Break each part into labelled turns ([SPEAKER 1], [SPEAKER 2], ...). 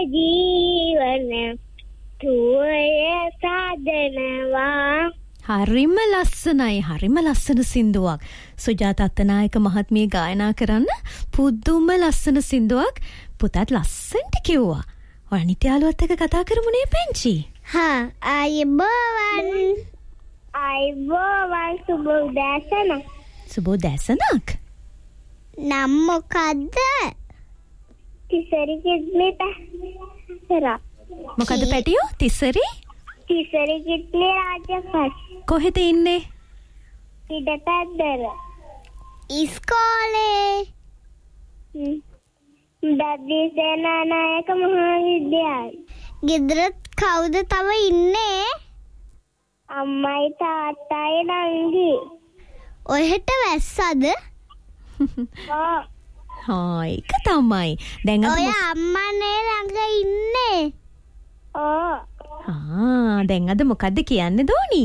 [SPEAKER 1] ජීවන තුවය සාදනවා.
[SPEAKER 2] හරිම ලස්සන සින්දුවක්. සුජාතා අත්තනායක මහත්මිය ගායනා කරන්න පුදුම ලස්සන සින්දුවක්. පුතත් ලස්සනට කිව්වා. ඔය අනිත් යාළුවත් එක්ක කතා කරමුනේ පැංචි.
[SPEAKER 1] ආයුබෝවන් සුබ උදෑසනක්.
[SPEAKER 2] සුබ උදෑසනක්.
[SPEAKER 1] නම් මොකද්ද? තිසරි කිත්මේ පැහැර.
[SPEAKER 2] මොකද්ද පැටියෝ? තිසරි
[SPEAKER 1] කිත්මේ රාජපක්ෂ.
[SPEAKER 2] කොහෙද ඉන්නේ?
[SPEAKER 1] ඉඩපැද්දර. ඉස්කෝලේ. දඩිසේනානායක මහාවිද්‍යාලය. ගෙදරත් කවුද තව ඉන්නේ? අම්මයි තාත්තයි නංගි. ඔහෙට වැස්සද?
[SPEAKER 2] ඒක තමයි. දැන්
[SPEAKER 1] ඔය අම්මානේ ළඟ ඉන්නේ.
[SPEAKER 2] දැන් අද මොකද්ද කියන්න දෝනි?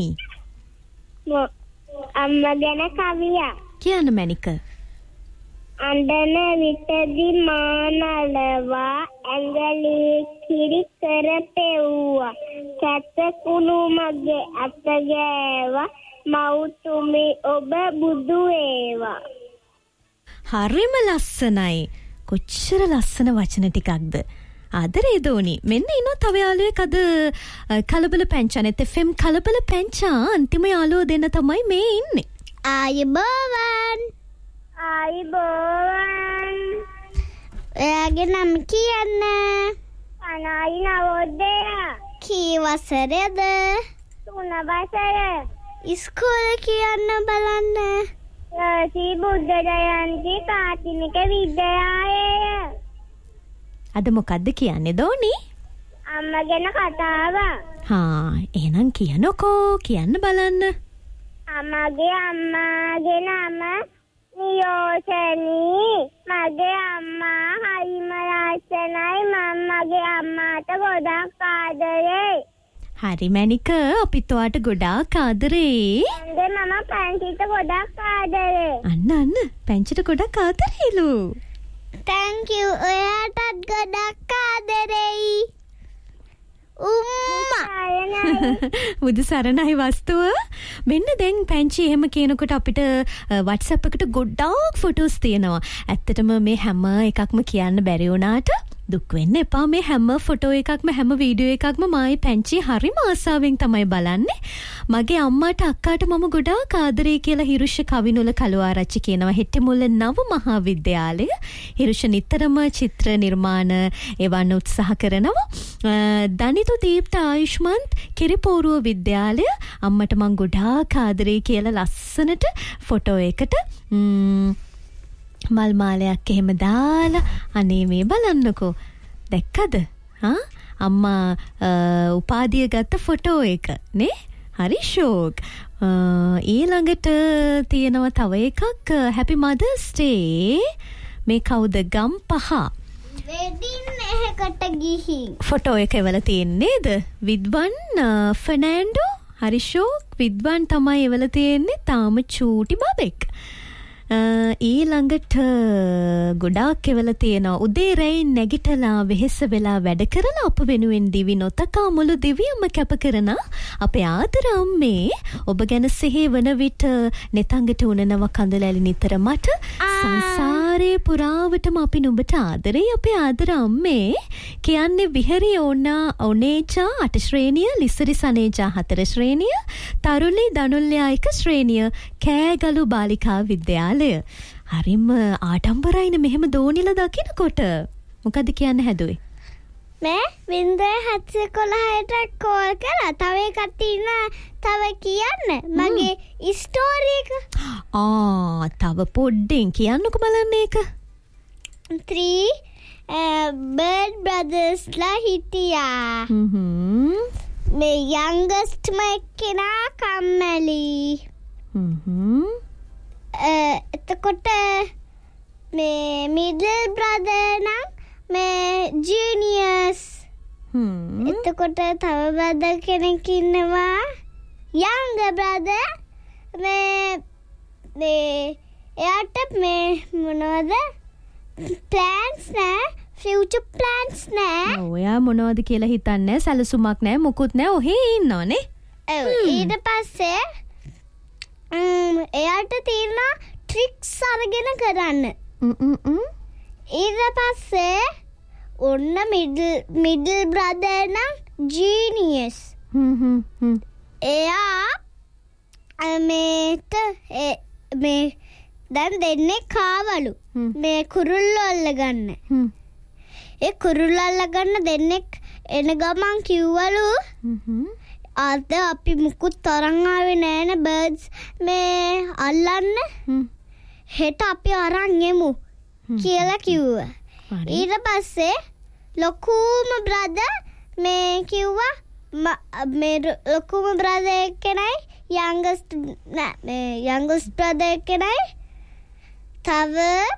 [SPEAKER 1] අම්මා ගැන කවියක්.
[SPEAKER 2] කියන්න මැනික.
[SPEAKER 1] අඬන විටදී මානලවා ඇඟලි කිරි කර පෙව්වා. කැතකුණු මගේ අත ගෑවා. මෞතුමි ඔබ බුදු වේවා.
[SPEAKER 2] හරිම ලස්සනයි. කොච්චර ලස්සන වචන ටිකක්ද. ආදරේ දෝනි. මෙන්න ඉන්න තව යාළුවෙක් අද කලබල පැංචානෙත් FM කලබල පැංචා අන්තිම යාළුව දෙන්න තමයි මේ ඉන්නේ.
[SPEAKER 1] ආයුබෝවන්. එයාගේ නම කියන්න. අනායි නවෝදය. කී වසරේද? 3 වසර. ඉස්කෝලේ කියන්න බලන්න. ශ්‍රී බුද්ධ ජයන්ති ප්‍රාථමික විද්‍යාලය.
[SPEAKER 2] අද මොකද්ද කියන්නේ දෝනි?
[SPEAKER 1] අම්මා ගැන කතාවක්.
[SPEAKER 2] එහෙනම් කියනකෝ. කියන්න බලන්න.
[SPEAKER 1] අම්මාගේ නම නියෝෂනී. මගේ අම්මා හරිම ලස්සනයි. මගේ අම්මාට ගොඩක් ආදරේ.
[SPEAKER 2] හරි මැනික. අපිත් ඔයාට ගොඩාක් ආදරේ.
[SPEAKER 1] මම පැංචිට ගොඩක් ආදරේ.
[SPEAKER 2] අන්න පැංචිට ගොඩක් ආදරේලු.
[SPEAKER 1] Thank you. ඔයාටත් ගොඩක් ආදරෙයි.
[SPEAKER 2] බුදු සරණයි වස්තුව. මෙන්න දැන් පැංචි එහෙම කියනකොට අපිට WhatsApp එකට ගොඩාක් ෆොටෝස් තියෙනවා. ඇත්තටම මේ හැම එකක්ම කියන්න බැරි වුණාට දුක් වෙන්න එපා. මේ හැම ෆොටෝ එකක්ම හැම වීඩියෝ එකක්ම මායි පැංචි හරිම ආසාවෙන් තමයි බලන්නේ. මගේ අම්මාට අක්කාට මම ගොඩාක් ආදරේ කියලා හිරුෂ කවිනුල කළුආරච්චි කියනවා. හෙට්ටිමුල්ල නව මහාවිද්‍යාලය. හිරුෂ නිතරම චිත්‍ර නිර්මාණ එවන්න උත්සාහ කරනවා. දනිතු දීප්ත ආයුෂ්මන්ත් කිරිපෝරුව විද්‍යාලය. අම්මට මං ගොඩාක් ආදරේ කියලා ලස්සනට ෆොටෝ එකට මල් මාලයක් එහෙම දාලා අනේ මේ බලන්නකෝ. දැක්කද? අම්මා උපාධිය ගත්ත ෆොටෝ එක නේ? හරි ෂෝක්. ඊළඟට තියෙනවා තව එකක් Happy Mother's Day. මේ කවුද? ගම්පහ.
[SPEAKER 1] වෙඩින් එකකට ගිහින්
[SPEAKER 2] ෆොටෝ එක එවල තියෙන්නේද? විද්වන් ෆර්නෑන්ඩෝ. හරි ෂෝක්. විද්වන් තමයි එවල තියෙන්නේ. තාම චූටි බබෙක්. ඊළඟට ගොඩාක් එවල තියෙනවා. උදේ රැයින් නැගිටලා වෙහෙස වෙලා වැඩ කරලා අප වෙනුවෙන් දිවි නොතකා මුළු දිවියම කැප කරන අපේ ආදර අම්මේ ඔබ ගැන සිහි වන විට නෙතංගට උනනව කඳුලැලි නිතර මට සංසාරේ පුරාවටම අපි නුඹට ආදරේ අපේ ආදර අම්මේ කියන්නේ විහරි ඕනේචා 8 ශ්‍රේණිය ලිස්සරි සනේජා 4 ශ්‍රේණිය තරුලි දනුල්්‍යා 1 ශ්‍රේණිය කෑගලු බාලිකා විද්‍යාලය. හරිම ආඩම්බරයිනේ මෙහෙම දෝනිලා දකිනකොට. මොකද කියන්න හැදුවේ?
[SPEAKER 1] මේ 0711ට කෝල් කරලා තව එකක් තියෙනවා. තව කියන්න මගේ ස්ටෝරි එක.
[SPEAKER 2] තව පොඩ්ඩෙන් කියන්නකෝ බලන්න ඒක.
[SPEAKER 1] 3 bird brothers ලා හිටියා. මේ youngest කෙනා කම්මැලි. එතකොට මේ middle brother නම් මේ juniors. එතකොට තව brother කෙනෙක් ඉන්නවා younger brother මේ එයාට මේ මොනවද plans නෑ ෆියුචර් ප්ලෑන්ස් නෑ.
[SPEAKER 2] ඔයා මොනවද කියලා හිතන්නේ? සැලසුමක් නෑ, මුකුත් නෑ. ඔහේ ඉන්නවනේ.
[SPEAKER 1] ඔව්. ඊට පස්සේ එයාට තියෙනවා ට්‍රික්ස් අරගෙන කරන්න. ඊට පස්සේ ඔන්න මිඩල් බ්‍රදර් නම් ජීනියස්. එයා මේ දැන් දෙන්නේ කාවලු මේ කුරුල්ලෝ අල්ලගන්න. ඒ කුරුල්ලෝ අල්ලගන්න දෙන්නෙක් එන ගමන් කිව්වලු අද අපි මුකුත් තරං ආවේ නෑනේ බර්ඩ්ස් මේ අල්ලන්න. හෙට අපි අරන් එමු කියලා කිව්වා. ඊට පස්සේ ලොකුම බ්‍රදර් මේ කිව්වා මේ ලොකුම බ්‍රදර් එක්කනයි youngest brother එක්කනයි තව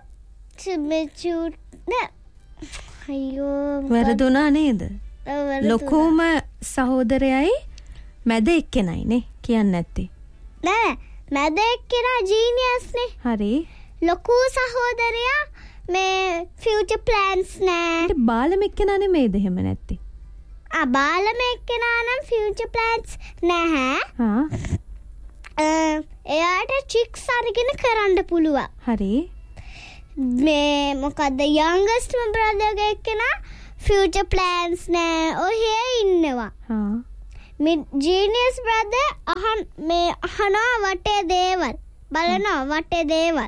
[SPEAKER 1] අයියෝ
[SPEAKER 2] වැරදුනා නේද? ලොකුම සහෝදරයයි මැද එක්කෙනයිනේ කියන්නේ නැත්තේ.
[SPEAKER 1] නෑ මැද එක්කෙනා ජීනියස් නේ.
[SPEAKER 2] හරි.
[SPEAKER 1] ලොකු සහෝදරයා මේ ෆියුචර් ප්ලෑන්ස් නෑ.
[SPEAKER 2] බාලම එක්කෙනා නෙමෙයිද එහෙම නැත්තේ?
[SPEAKER 1] බාලම එක්කෙනා නම් ෆියුචර් ප්ලෑන්ස් නැහැ. එයාට ට්‍රික්ස් අරගෙන කරන්න පුළුවන්.
[SPEAKER 2] හරි.
[SPEAKER 1] මේ මොකද්ද youngest brother එක්කෙනා ෆියුචර් ප්ලෑන්ස් නෑ. ඔහේ ඉන්නවා. ජීනියස් බ්‍රදර් අහනවා වටේ දේවල් බලනවා වටේ දේවල්.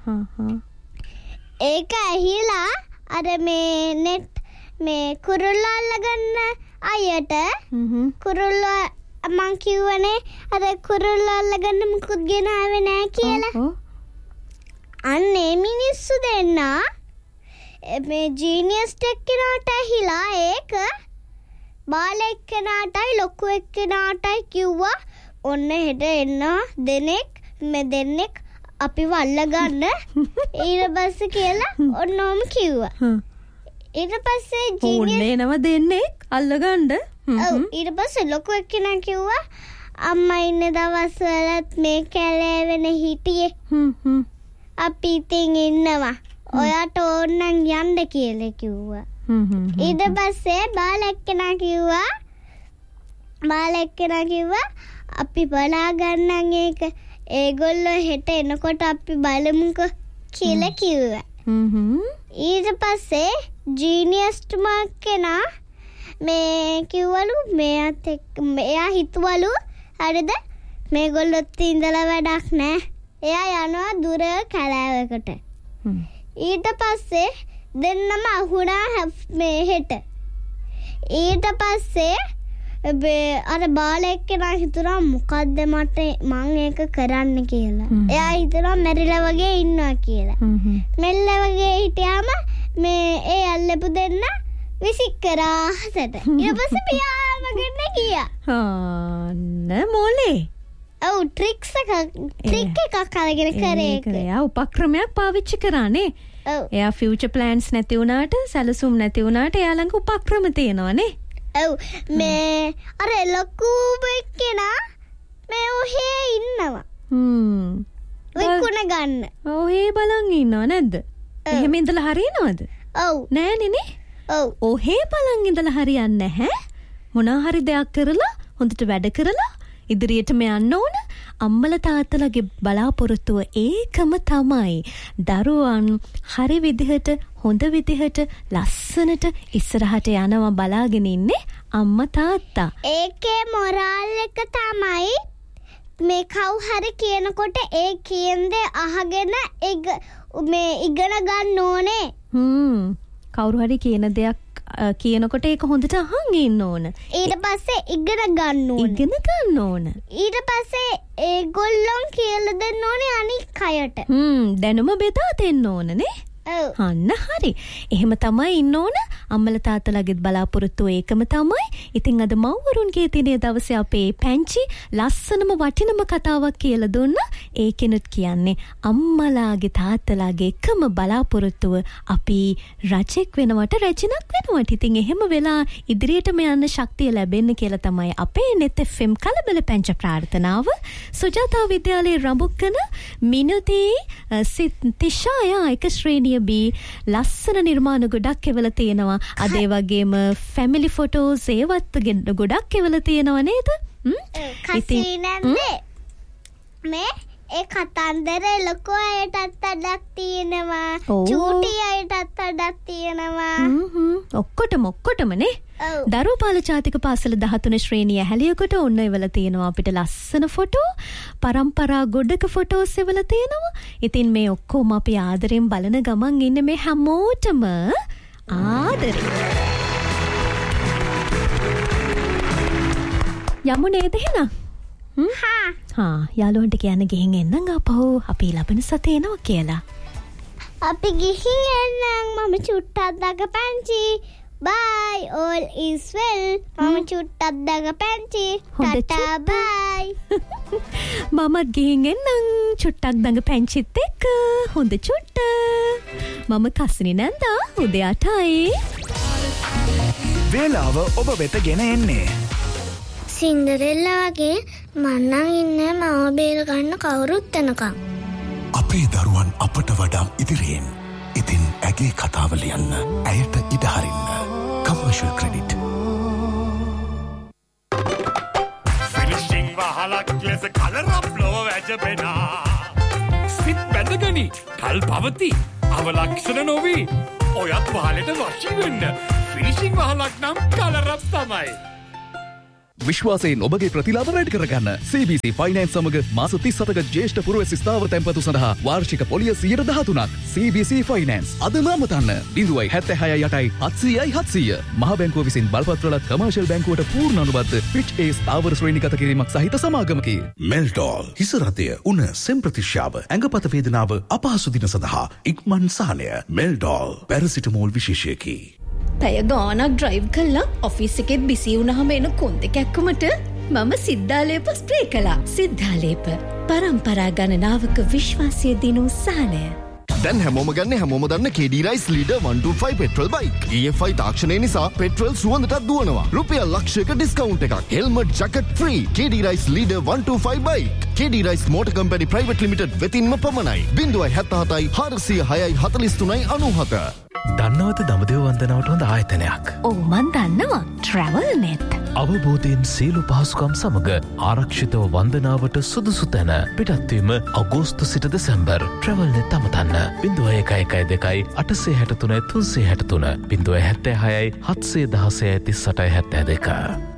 [SPEAKER 1] ඒක ඇහිලා අර මේ නෙට් මේ කුරුල්ලෝ අල්ලගන්න අයට කුරුල්ලෝ මං කිව්වනේ අර කුරුල්ලෝ අල්ලගන්න මුකුත් ගෙනාවේ නෑ කියලා. අන්නේ මිනිස්සු දෙන්නා මේ ජීනියස් එක්කෙනාට ඇහිලා ඒක බාල එක්කෙනාටයි ලොකු එක්කෙනාටයි කිව්වා ඔන්න හෙට එන්න දෙන්නෙක් අපිව අල්ලගන්න. ඊට පස්සේ කියලා ඔන්නෝම කිව්වා. ඊට පස්සේ
[SPEAKER 2] ඕන්නේ නම දෙන්නෙක් අල්ලගන්න.
[SPEAKER 1] ඔව් ඊට පස්සේ ලොකු එක්කෙනා කිව්වා අම්මා ඉන්න දවස්වලත් මේ කැලේවෙන හිටියේ. අපි ඉතින් ඉන්නවා. ඔයාට ඕනනම් යන්න කියලා කිව්වා. ඊට පස්සේ බාල එක්කෙනා කිව්වා අපි බලා ගන්නම් ඒක ඒගොල්ලෝ හෙට එනකොට අපි බලමුකෝ කියලා කිව්වා. ඊට පස්සේ ජීනියස් තුමා කෙනා මේ කිව්වලු එයා හිතුවලු හරිද මේගොල්ලොත් ඉඳලා වැඩක් නෑ. එයා යනවා දුර කැලෑවකට. ඊට පස්සේ දෙන්නම අහුණා මේ හෙට. ඊට පස්සේ අර බාල එක්කෙනා හිතුණා මොකද්ද මං ඒක කරන්න කියලා. එයා හිතුණා මැරිලා වගේ ඉන්නවා කියලා. මෙල්ල වගේ හිටියාම මේ ඒ අල්ලපු දෙන්න විසික් කරා හසට. ඊට පස්සේ පියාඹගෙන ගියා.
[SPEAKER 2] මොලේ.
[SPEAKER 1] ඔව් ට්‍රික් එකක් අරගෙන කරේ.
[SPEAKER 2] එයා උපක්‍රමයක් පාවිච්චි කරානේ. එයා ෆියුචර් ප්ලෑන්ස් නැති වුණාට සැලසුම් නැති වුණාට එයා ළඟ උපක්‍රම තියෙනවනේ.
[SPEAKER 1] ඔව් මේ අර ලොකු එක්කෙනා මේ ඔහේ ඉන්නවා. විකුණ ගන්න.
[SPEAKER 2] ඔහේ බලන් ඉන්නව නැද්ද? එහෙම ඉඳලා හරියනවද?
[SPEAKER 1] ඔව්.
[SPEAKER 2] නෑනේ නේ.
[SPEAKER 1] ඔව්.
[SPEAKER 2] ඔහේ බලන් ඉඳලා හරියන්නේ නැහැ. මොනවා හරි දෙයක් කරලා හොඳට වැඩ කරලා ඉදිරියටම යන්න ඕන. අම්මලා තාත්තලාගේ බලාපොරොත්තුව ඒකම තමයි දරුවන් හරි විදිහට හොඳ විදිහට ලස්සනට ඉස්සරහට යනවා බලාගෙන ඉන්නේ අම්මා තාත්තා.
[SPEAKER 1] ඒකේ මොරාල් එක තමයි මේ කව් හරි කියනකොට ඒ කියන දේ අහගෙන මේ ඉගෙන ගන්න ඕනේ.
[SPEAKER 2] කවුරු හරි කියන දෙයක් කියනකොට ඒක හොඳට අහන් ඉන්න ඕන.
[SPEAKER 1] ඊට පස්සේ ඉගෙන ගන්න
[SPEAKER 2] ඕන.
[SPEAKER 1] ඊට පස්සේ ඒගොල්ලොන් කියලා දෙන්න ඕනේ අනික් අයට.
[SPEAKER 2] දැනුම බෙදා දෙන්න ඕනනේ. අන්න හරි. එහෙම තමයි ඉන්න ඕන. අම්මලා තාත්තලාගෙත් බලාපොරොත්තුව ඒකම තමයි. ඉතින් අද මව්වරුන්ගේ දිනේ දවසේ අපේ පැංචි ලස්සනම වටිනම කතාවක් කියලා දුන්නා. ඒකෙනුත් කියන්නේ අම්මලාගේ තාත්තලාගේ එකම බලාපොරොත්තුව අපි රජෙක් වෙනවට රැජිනක් වෙනවට. ඉතින් එහෙම වෙලා ඉදිරියටම යන්න ශක්තිය ලැබෙන්න කියලා තමයි අපේ net FM කලබල පැංච ප්‍රාර්ථනාව. සුජාතා විද්‍යාලයේ රඹුක්කන මිනුති තිෂායා එක ශ්‍රේණිය බී ලස්සන නිර්මාණ ගොඩක් එවලා තියෙනවා. අද ඒ වගේම ෆැමිලි ෆොටෝස් ඒවත් ගොඩක් එවලා තියෙනවා නේද?
[SPEAKER 1] කසිනන්නේ මේ ඒ කතන්දර ලොකු අයටත් අඩක් තියෙනවා. චූටි අයටත් අඩක් තියෙනවා.
[SPEAKER 2] ඔක්කොටමනේ. දරුපාල ජාතික පාසල 13 ශ්‍රේණිය හැලියකට ඔන්න එවලා තියෙනවා අපිට ලස්සන ෆොටෝ, පරම්පරා ගොඩක ෆොටෝස් එවලා තියෙනවා. ඉතින් මේ ඔක්කොම අපි ආදරෙන් බලන ගමන් ඉන්නේ මේ හැමෝටම ආදරේ. යමු නේද එහෙනම්? යාළුවන්ට කියන්න ගිහින් එන්නම් අපහු අපි ලබන සතියේ එනවා කියලා.
[SPEAKER 1] අපි ගිහින් එන්නම් මම චුට්ටක් දගපන්චි. Bye, all is well. මම චුට්ටක් දගපන්චි. Ta-ta bye.
[SPEAKER 2] මමත් ගිහින් එන්නම් චුට්ටක් දගපන්චිත් එක්ක. හොඳ චුට්ට. මම කස්නි නැන්දා උදේ 8යි.
[SPEAKER 3] වේලාව ඔබ වෙත ගෙන එන්නේ
[SPEAKER 1] සින්ඩරෙල්ලා වගේ මන්නම් ඉන්නේ මාව බේර ගන්න කවුරුත් එනකම්.
[SPEAKER 4] අපේ දරුවන් අපට වඩා ඉදිරියෙන්. ඉතින් ඇගේ කතාව ලියන්න, ඇයට ඉඩ හරින්න. Commercial credit.
[SPEAKER 5] ෆිනිෂිං වහලක් ලෙස කලරප් ලොව වැජබෙනා. සිත් බැඳගනි, කල් පවති, අවලක්ෂණ නොවී. ඔයත් වහලට වශී වෙන්න. ෆිනිෂිං වහලක් නම් කලරප් තමයි.
[SPEAKER 6] විශ්වාසයෙන් ඔබගේ ප්‍රතිලාභ වැඩි කරගන්න CBC ෆයිනෑන්ස් සමග මාස 37ක ජ්‍යෙෂ්ඨ පුරවැසි ස්ථාවර තැන්පතු සඳහා වාර්ෂික පොලිය 13%ක්. CBC ෆයිනෑන්ස් අදම අමතන්න 0.76 700 මහ බැංකුව විසින් බලපත්‍රලත් කමර්ෂල් බැංකුවට පූර්ණ අනුබද්ධ ෆිච් ඒ ස්ථාවර ශ්‍රේණිගත කිරීමක් සහිත සමාගමකි.
[SPEAKER 4] මෙල්ඩෝල් හිස රතය උණ සෙම් ප්‍රතිශ්‍යාව ඇඟපත වේදනාව අපහසු දින සඳහා ඉක්මන් සහනය. මෙල්ඩෝල් පැරසිටමෝල් විශේෂයකි.
[SPEAKER 2] පැය ගානක් ඩ්‍රයිව් කළා ඔෆිස් එකෙත් බිසි වුණාම එන කොන්ද කැක්කමට මම සිද්ධාලේප ස්ප්‍රේ කළා. සිද්ධාලේප පරම්පරා ගණනාවක විශ්වාසය දිනු සහනය.
[SPEAKER 7] දැන් හැමෝම ගන්න හැමෝම දන්න KD Rice Leader 125 petrol bike. EFI තාක්ෂණය නිසා පෙට්‍රල් සුවඳටත් දුවනවා. රුපියල් ලක්ෂයක ඩිස්කවුන්ට් එකක්. Helmet jacket free. KD Rice Leader 125 bike. KD Rice Motor Company Private Limited වෙතින්ම පමණයි. 077 406 43 97.
[SPEAKER 4] දන්නවද දඹදිව වන්දනාවට හොඳ ආයතනයක්?
[SPEAKER 2] ඔව් මන් දන්නවා. Travel Net.
[SPEAKER 4] අවබෝධයෙන් සියලු පහසුකම් සමග ආරක්ෂිතව වන්දනාවට සුදුසු තැන. පිටත්වීම අගෝස්තු සිට දෙසැම්බර්. Travel Net අමතන්න. 0112 863 363 076 716 38 72.